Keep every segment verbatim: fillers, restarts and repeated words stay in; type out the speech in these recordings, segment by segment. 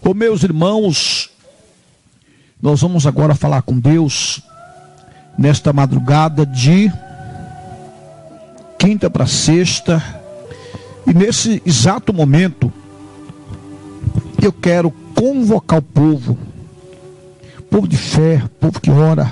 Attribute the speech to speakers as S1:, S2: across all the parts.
S1: Ô meus irmãos, nós vamos agora falar com Deus nesta madrugada de quinta para sexta, e nesse exato momento eu quero convocar o povo, povo de fé, povo que ora,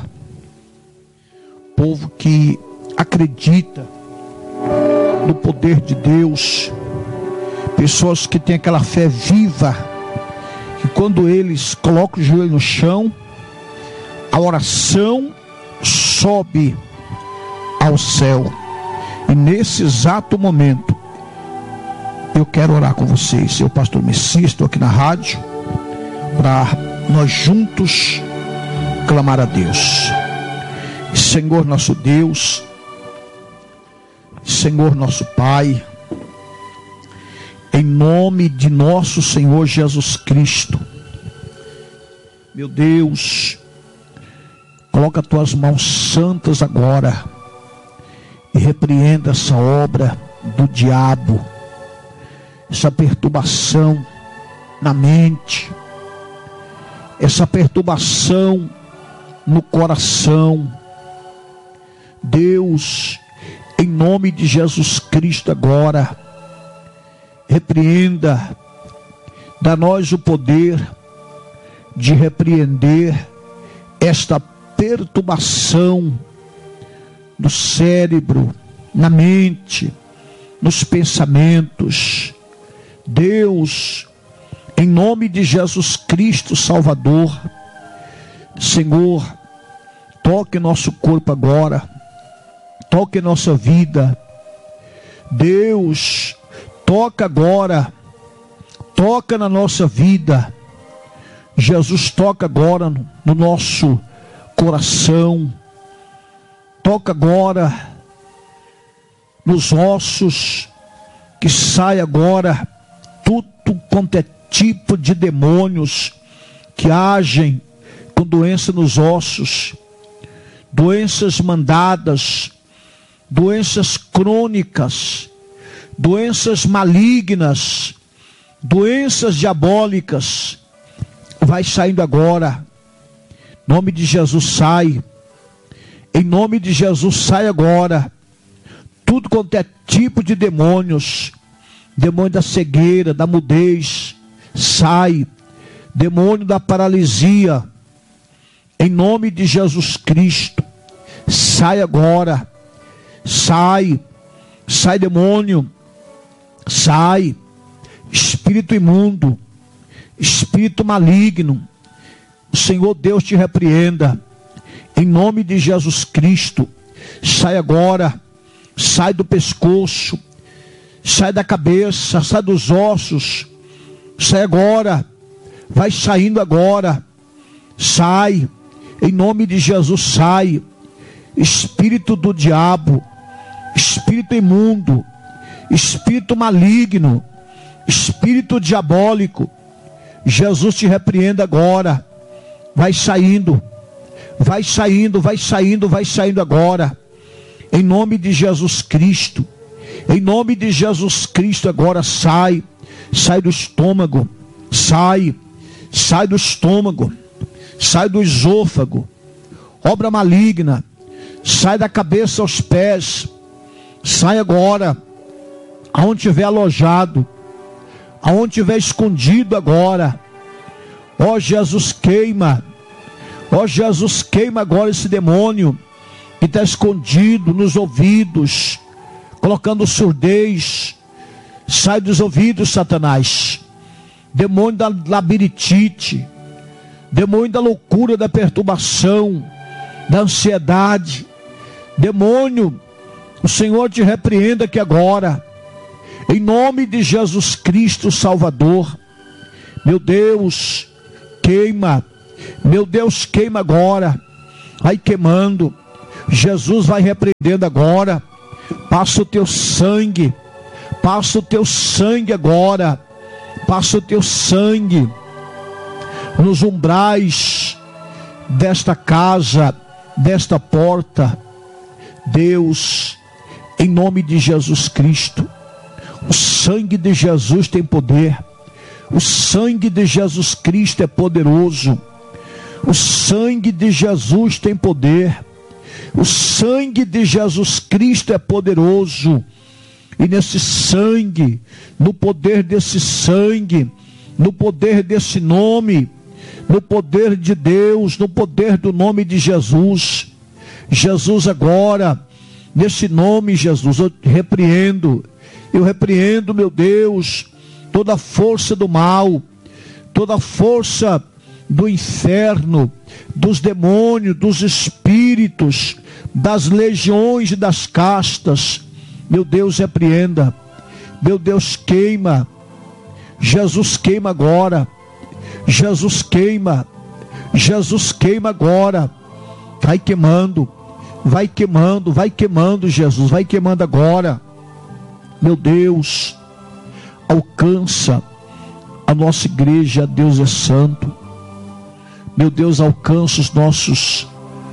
S1: povo que acredita no poder de Deus, pessoas que têm aquela fé viva, que quando eles colocam o joelho no chão, a oração sobe ao céu. E nesse exato momento eu quero orar com vocês. Eu, pastor Messias, estou aqui na rádio para nós juntos clamar a Deus. Senhor nosso Deus, Senhor nosso Pai, em nome de nosso Senhor Jesus Cristo, meu Deus, coloca as tuas mãos santas agora e repreenda essa obra do diabo, essa perturbação na mente, essa perturbação no coração. Deus, em nome de Jesus Cristo agora, repreenda, dá nós o poder de repreender esta perturbação no cérebro, na mente, nos pensamentos. Deus, em nome de Jesus Cristo Salvador, Senhor, toque nosso corpo agora, toque nossa vida. Deus, toca agora, toca na nossa vida. Jesus, toca agora no, no nosso coração, toca agora nos ossos, que sai agora tudo quanto é tipo de demônios que agem com doença nos ossos, doenças mandadas, doenças crônicas, doenças malignas, doenças diabólicas. Vai saindo agora, em nome de Jesus sai, em nome de Jesus sai agora, tudo quanto é tipo de demônios, demônio da cegueira, da mudez, sai, demônio da paralisia, em nome de Jesus Cristo, sai agora, sai, sai demônio, sai, espírito imundo, espírito maligno, o Senhor Deus te repreenda, em nome de Jesus Cristo, sai agora, sai do pescoço, sai da cabeça, sai dos ossos, sai agora, vai saindo agora, sai, em nome de Jesus sai, espírito do diabo, espírito imundo, espírito maligno, espírito diabólico, Jesus te repreenda agora, vai saindo, vai saindo, vai saindo, vai saindo agora, em nome de Jesus Cristo, em nome de Jesus Cristo agora sai, sai do estômago, sai, sai do estômago, sai do esôfago, obra maligna, sai da cabeça aos pés, sai agora, aonde estiver alojado, aonde estiver escondido agora, ó Jesus queima, ó Jesus queima agora esse demônio, que está escondido nos ouvidos, colocando surdez, sai dos ouvidos, Satanás, demônio da labirintite, demônio da loucura, da perturbação, da ansiedade, demônio, o Senhor te repreenda aqui agora, em nome de Jesus Cristo Salvador. Meu Deus, queima, meu Deus, queima agora, vai queimando, Jesus vai repreendendo agora, passa o teu sangue, passa o teu sangue agora, passa o teu sangue nos umbrais desta casa, desta porta. Deus, em nome de Jesus Cristo, o sangue de Jesus tem poder, O sangue de Jesus Cristo é poderoso. O sangue de Jesus tem poder. O sangue de Jesus Cristo é poderoso. E nesse sangue, no poder desse sangue, no poder desse nome, no poder de Deus, no poder do nome de Jesus, Jesus agora, nesse nome, Jesus, eu repreendo, eu repreendo, meu Deus, toda a força do mal, toda a força do inferno, dos demônios, dos espíritos, das legiões e das castas. Meu Deus, repreenda. Meu Deus, queima. Jesus queima agora. Jesus queima. Jesus queima agora. Vai queimando. Vai queimando, vai queimando, Jesus. Vai queimando agora. Meu Deus, alcança a nossa igreja. Deus é santo. Meu Deus, alcança os nossos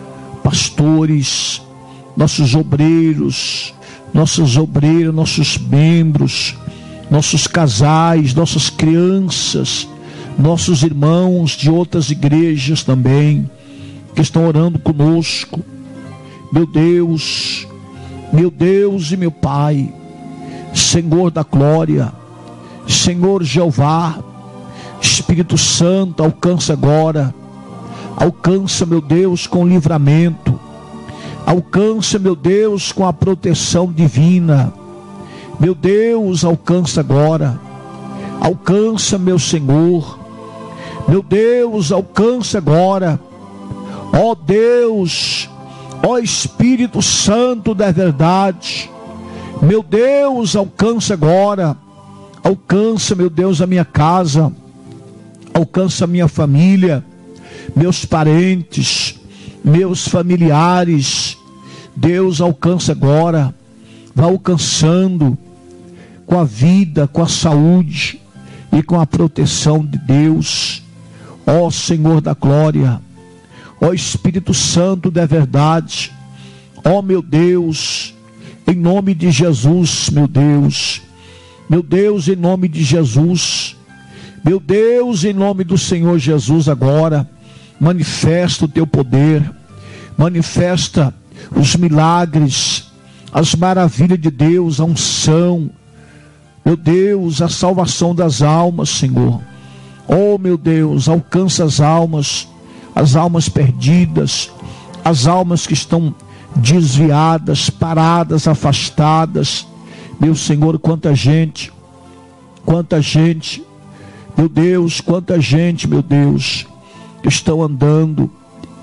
S1: pastores, nossos obreiros, nossas obreiras, nossos membros, nossos casais, nossas crianças, nossos irmãos de outras igrejas também, que estão orando conosco. Meu Deus, meu Deus e meu Pai, Senhor da glória, Senhor Jeová, Espírito Santo, alcança agora. Alcança, meu Deus, com livramento. Alcança, meu Deus, com a proteção divina. Meu Deus, alcança agora. Alcança, meu Senhor. Meu Deus, alcança agora. Ó Deus, ó Espírito Santo da verdade. Meu Deus, alcança agora. Alcança, meu Deus, a minha casa. Alcança a minha família, meus parentes, meus familiares. Deus, alcança agora. Vai alcançando com a vida, com a saúde e com a proteção de Deus. Ó Senhor da glória, ó Espírito Santo da verdade, ó meu Deus, em nome de Jesus, meu Deus, meu Deus, em nome de Jesus, meu Deus, em nome do Senhor Jesus agora, manifesta o teu poder, manifesta os milagres, as maravilhas de Deus, a unção, meu Deus, a salvação das almas, Senhor. Oh meu Deus, alcança as almas, as almas perdidas, as almas que estão desviadas, paradas, afastadas. Meu Senhor, quanta gente, quanta gente, meu Deus, quanta gente, meu Deus, que estão andando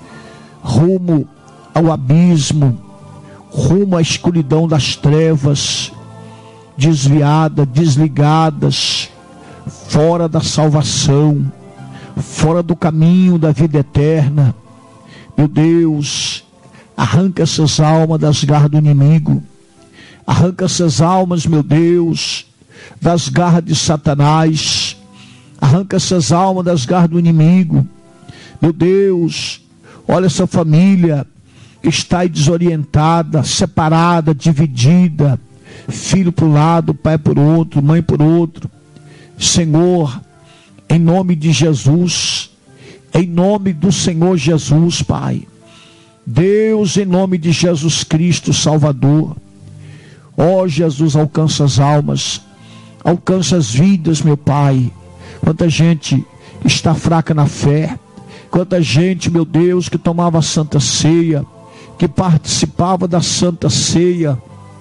S1: rumo ao abismo, rumo à escuridão das trevas, desviadas, desligadas, fora da salvação, fora do caminho da vida eterna. Meu Deus, arranca essas almas das garras do inimigo, arranca essas almas, meu Deus, das garras de Satanás, arranca essas almas das garras do inimigo. Meu Deus, olha essa família que está aí desorientada, separada, dividida, filho por um lado, pai por outro, mãe por outro. Senhor, em nome de Jesus, em nome do Senhor Jesus, Pai, Deus, em nome de Jesus Cristo, Salvador, ó Jesus, alcança as almas, alcança as vidas, meu Pai. Quanta gente está fraca na fé, quanta gente, meu Deus, que tomava a Santa Ceia, que participava da Santa Ceia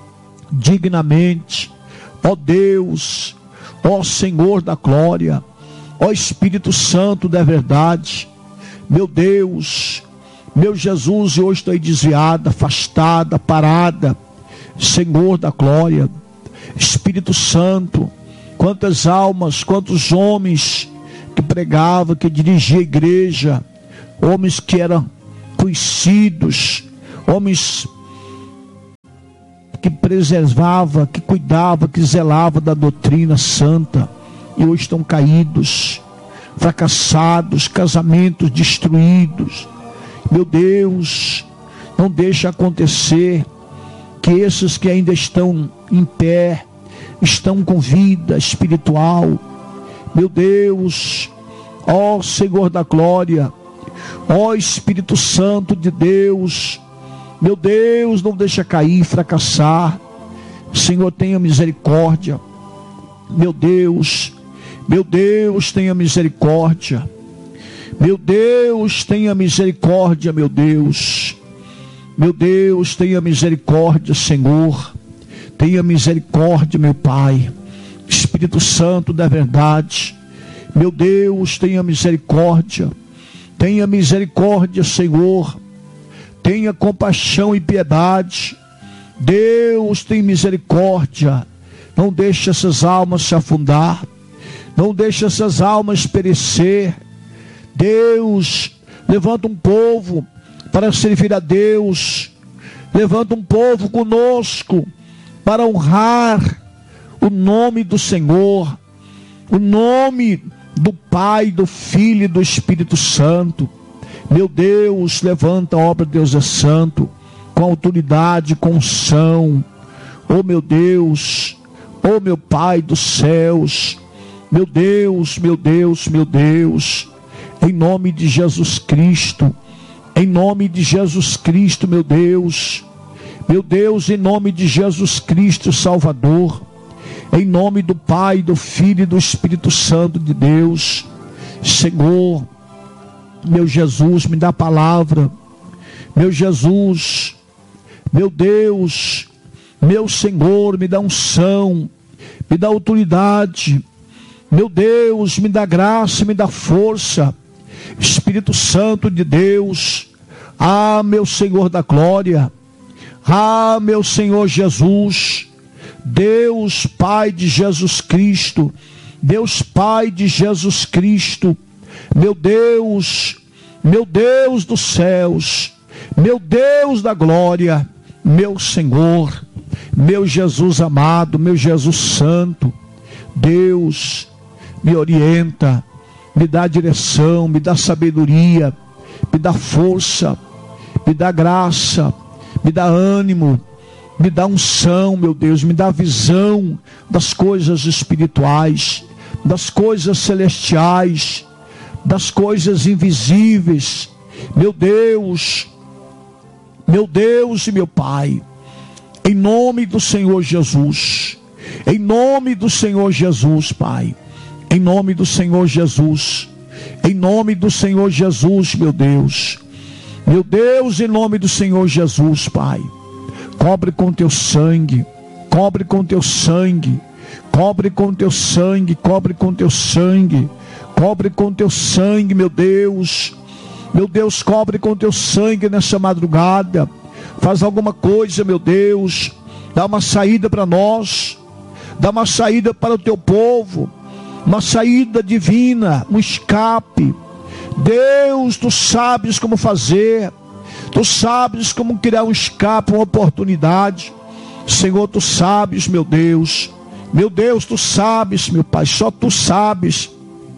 S1: dignamente. Ó Deus, ó Senhor da glória, ó Espírito Santo da verdade, meu Deus, meu Jesus, eu hoje estou aí desviada, afastada, parada. Senhor da glória, Espírito Santo, quantas almas, quantos homens que pregavam, que dirigiam a igreja, homens que eram conhecidos, homens que preservava, que cuidava, que zelava da doutrina santa, e hoje estão caídos, fracassados, casamentos destruídos. Meu Deus, não deixa acontecer que esses que ainda estão em pé, estão com vida espiritual, meu Deus, ó Senhor da glória, ó Espírito Santo de Deus, meu Deus, não deixa cair, fracassar. Senhor, tenha misericórdia. Meu Deus, meu Deus, tenha misericórdia. Meu Deus, tenha misericórdia, meu Deus. Meu Deus, tenha misericórdia, Senhor. Tenha misericórdia, meu Pai. Espírito Santo da verdade, meu Deus, tenha misericórdia. Tenha misericórdia, Senhor. Tenha compaixão e piedade. Deus, tem misericórdia. Não deixe essas almas se afundar. Não deixe essas almas perecer. Deus, levanta um povo para servir a Deus. Levanta um povo conosco para honrar o nome do Senhor, o nome do Pai, do Filho e do Espírito Santo. Meu Deus, levanta a obra de Deus é santo, com autoridade, com unção. Oh meu Deus, oh meu Pai dos céus, meu Deus, meu Deus, meu Deus, em nome de Jesus Cristo, em nome de Jesus Cristo, meu Deus, meu Deus, em nome de Jesus Cristo, Salvador, em nome do Pai, do Filho e do Espírito Santo de Deus. Senhor, meu Jesus, me dá a palavra. Meu Jesus, meu Deus, meu Senhor, me dá unção, me dá autoridade. Meu Deus, me dá graça, me dá força. Espírito Santo de Deus, ah, meu Senhor da glória, ah, meu Senhor Jesus, Deus Pai de Jesus Cristo, Deus Pai de Jesus Cristo, meu Deus, meu Deus dos céus, meu Deus da glória, meu Senhor, meu Jesus amado, meu Jesus santo, Deus, me orienta, me dá direção, me dá sabedoria, me dá força, me dá graça, me dá ânimo, me dá unção, meu Deus, me dá visão das coisas espirituais, das coisas celestiais, das coisas invisíveis. Meu Deus, meu Deus e meu Pai, em nome do Senhor Jesus, em nome do Senhor Jesus, Pai, em nome do Senhor Jesus, em nome do Senhor Jesus, meu Deus, meu Deus, em nome do Senhor Jesus, Pai, cobre com teu sangue, cobre com teu sangue, cobre com teu sangue, cobre com teu sangue, cobre com teu sangue, meu Deus, meu Deus, cobre com teu sangue nessa madrugada. Faz alguma coisa, meu Deus, dá uma saída para nós, dá uma saída para o teu povo, uma saída divina, um escape. Deus, tu sabes como fazer, tu sabes como criar um escape, uma oportunidade. Senhor, tu sabes, meu Deus, meu Deus, tu sabes, meu Pai, só tu sabes.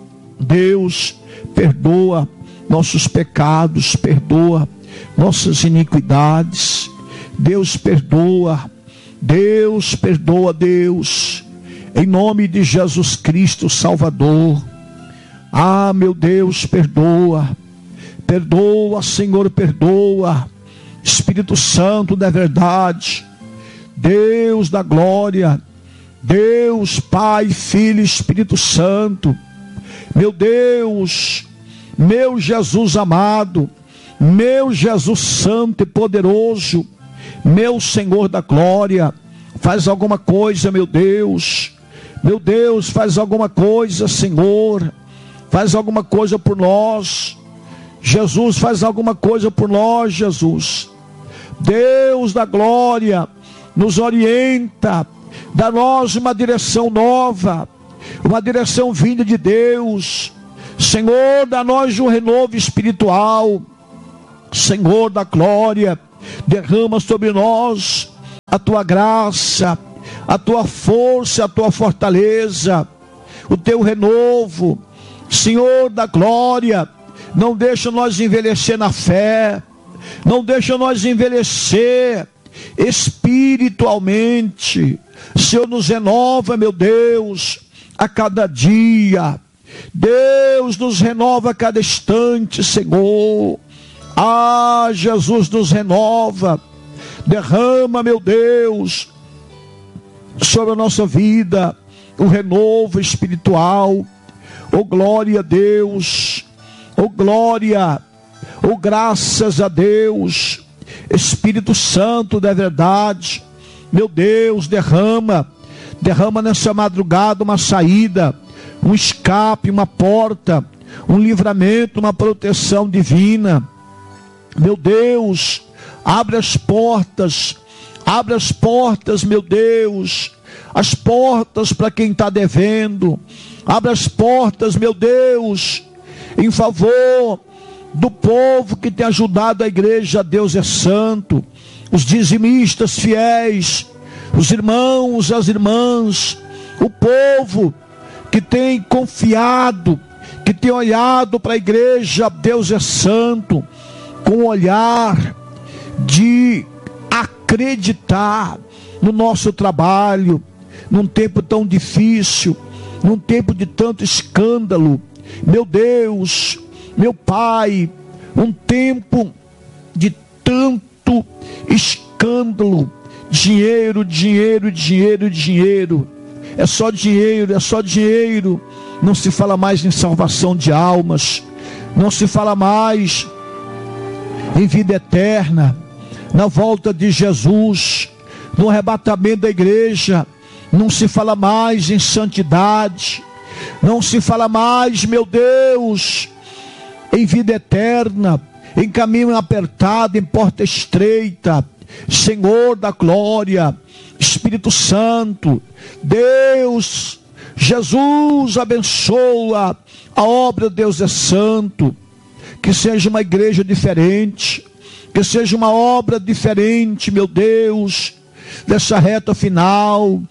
S1: Deus, perdoa nossos pecados, perdoa nossas iniquidades. Deus, perdoa, Deus, perdoa, Deus, em nome de Jesus Cristo, Salvador. Ah, meu Deus, perdoa, perdoa, Senhor, perdoa. Espírito Santo da verdade, Deus da glória, Deus, Pai, Filho e Espírito Santo, meu Deus, meu Jesus amado, meu Jesus santo e poderoso, meu Senhor da glória, faz alguma coisa, meu Deus, meu Deus, faz alguma coisa, Senhor, faz alguma coisa por nós, Jesus, faz alguma coisa por nós, Jesus, Deus da glória, nos orienta, dá-nos uma direção nova, uma direção vinda de Deus. Senhor, dá-nos um renovo espiritual. Senhor da glória, derrama sobre nós a tua graça, a tua força, a tua fortaleza, o teu renovo. Senhor da glória, não deixa nós envelhecer na fé, não deixa nós envelhecer espiritualmente. Senhor, nos renova, meu Deus, a cada dia. Deus nos renova a cada instante, Senhor. Ah, Jesus nos renova. Derrama, meu Deus, sobre a nossa vida o renovo espiritual. Oh, glória a Deus. Oh, glória. Oh, graças a Deus. Espírito Santo da verdade, meu Deus, derrama, derrama nessa madrugada uma saída, um escape, uma porta, um livramento, uma proteção divina. Meu Deus, abre as portas, abre as portas, meu Deus, as portas para quem está devendo, abre as portas, meu Deus, em favor do povo que tem ajudado a igreja. Deus é santo, os dizimistas fiéis, os irmãos, as irmãs, o povo que tem confiado, que tem olhado para a igreja. Deus é santo, com um olhar de acreditar no nosso trabalho, num tempo tão difícil, num tempo de tanto escândalo. Meu Deus, meu Pai, um tempo de tanto escândalo, dinheiro, dinheiro, dinheiro, dinheiro, é só dinheiro, é só dinheiro, não se fala mais em salvação de almas, não se fala mais em vida eterna, na volta de Jesus, no arrebatamento da igreja, não se fala mais em santidade, não se fala mais, meu Deus, em vida eterna, em caminho apertado, em porta estreita. Senhor da glória, Espírito Santo, Deus, Jesus, abençoa a obra. Deus é santo, que seja uma igreja diferente, que seja uma obra diferente, meu Deus, dessa reta final.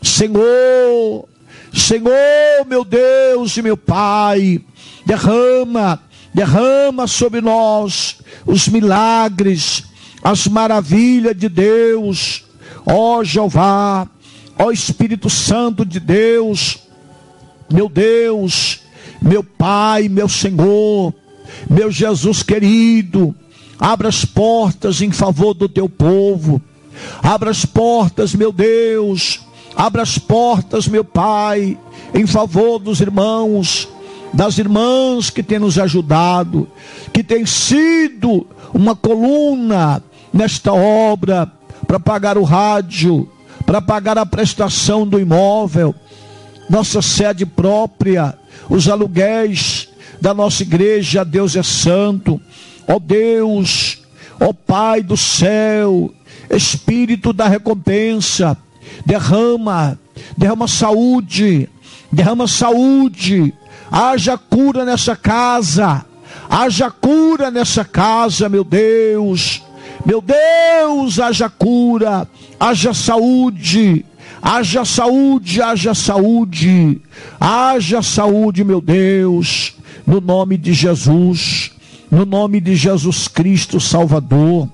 S1: Senhor, Senhor, meu Deus e meu Pai, derrama, derrama sobre nós os milagres, as maravilhas de Deus. Ó Jeová, ó Espírito Santo de Deus, meu Deus, meu Pai, meu Senhor, meu Jesus querido, abra as portas em favor do teu povo, abra as portas, meu Deus, abra as portas, meu Pai, em favor dos irmãos, das irmãs que têm nos ajudado, que tem sido uma coluna nesta obra, para pagar o rádio, para pagar a prestação do imóvel, nossa sede própria, os aluguéis da nossa igreja. Deus é santo, ó Deus, ó Pai do céu, Espírito da recompensa, derrama, derrama saúde, derrama saúde, haja cura nessa casa, haja cura nessa casa, meu Deus, meu Deus, haja cura, haja saúde, haja saúde, haja saúde, haja saúde, meu Deus, no nome de Jesus, no nome de Jesus Cristo Salvador.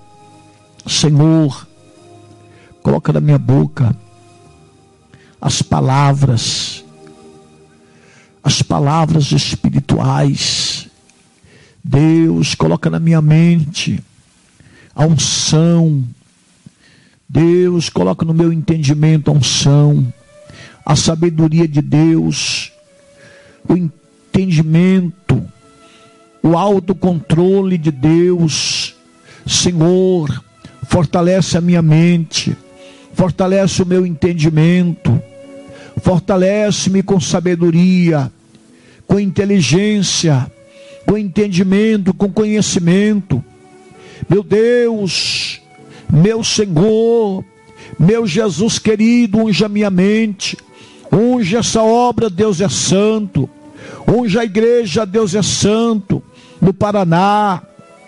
S1: Senhor, coloca na minha boca as palavras, as palavras espirituais. Deus, coloca na minha mente a unção. Deus, coloca no meu entendimento a unção, a sabedoria de Deus, o entendimento, o autocontrole de Deus. Senhor, fortalece a minha mente, fortalece o meu entendimento, fortalece-me com sabedoria, com inteligência, com entendimento, com conhecimento. Meu Deus, meu Senhor, meu Jesus querido, unja a minha mente, unja essa obra. Deus é santo, unja a igreja. Deus é santo, no Paraná,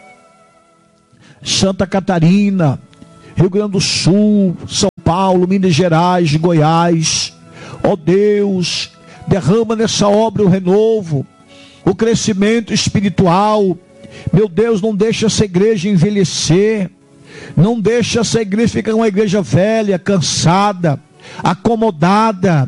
S1: Santa Catarina, Rio Grande do Sul, São Paulo, Minas Gerais, Goiás. Ó Deus, derrama nessa obra o renovo, o crescimento espiritual. Meu Deus, não deixa essa igreja envelhecer, não deixa essa igreja ficar uma igreja velha, cansada, acomodada.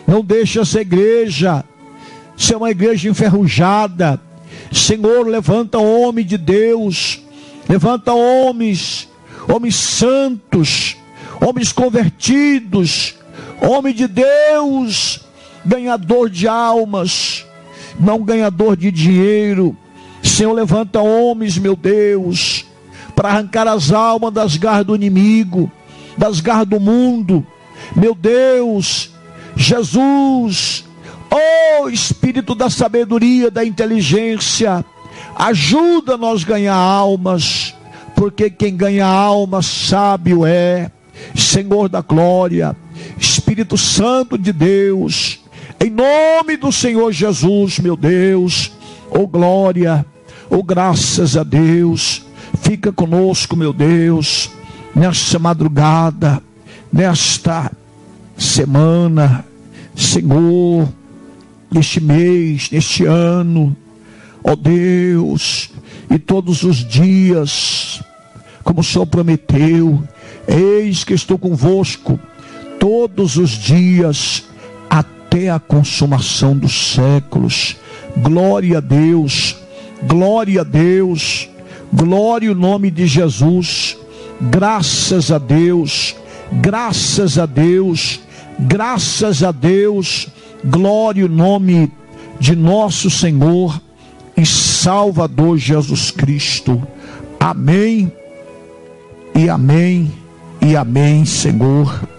S1: Não deixe essa igreja ser uma igreja enferrujada. Senhor, levanta homem de Deus, levanta homens, homens santos, homens convertidos, homem de Deus, ganhador de almas, não ganhador de dinheiro. Senhor, levanta homens, meu Deus, para arrancar as almas das garras do inimigo, das garras do mundo. Meu Deus, Jesus, ó Espírito da sabedoria, da inteligência, ajuda-nos a ganhar almas, porque quem ganha almas sábio é. Senhor da glória, Espírito Santo de Deus, em nome do Senhor Jesus, meu Deus, ó glória, ó graças a Deus, fica conosco, meu Deus, nesta madrugada, nesta semana, Senhor, neste mês, neste ano, ó Deus, e todos os dias, como o Senhor prometeu, eis que estou convosco todos os dias até a consumação dos séculos. Glória a Deus, glória a Deus, glória ao nome de Jesus, graças a Deus, graças a Deus, graças a Deus, glória ao nome de nosso Senhor e Salvador Jesus Cristo. Amém e amém e amém, Senhor.